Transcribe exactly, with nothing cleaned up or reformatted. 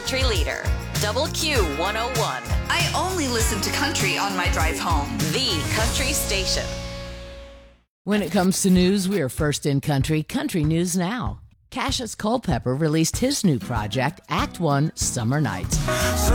country leader, Double Q one oh one. I only listen to country on my drive home. The country station. When it comes to news, we are first in country. Country News Now. Cassius Culpepper released his new project, Act One Summer Nights.